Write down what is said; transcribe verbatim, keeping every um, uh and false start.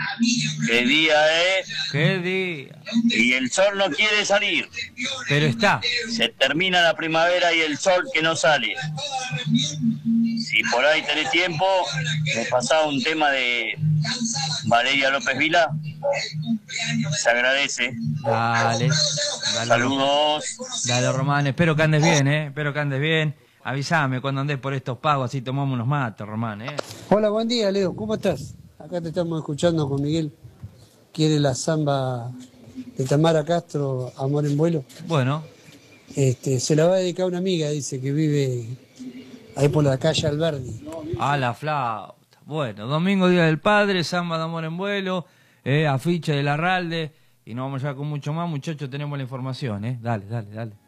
¿Qué día es? ¿Qué día? Y el sol no quiere salir. Pero está. Se termina la primavera y el sol que no sale. Si por ahí tenés tiempo, me pasaba un tema de Valeria López Vila. Se agradece. Dale. Dale. Saludos. Dale, Román. Espero que andes bien, ¿eh? Espero que andes bien. Avísame cuando andes por estos pagos, así tomamos unos mates, Román, ¿eh? Hola, buen día, Leo. ¿Cómo estás? Acá te estamos escuchando con Miguel. Quiere la samba de Tamara Castro, Amor en Vuelo. Bueno. Este, se la va a dedicar a una amiga, dice, que vive ahí por la calle Alberdi. A la flauta. Bueno, domingo, Día del Padre, samba de Amor en Vuelo, eh, afiche de Larralde. Y no vamos ya con mucho más, muchachos, tenemos la información, ¿eh? Dale, dale, dale.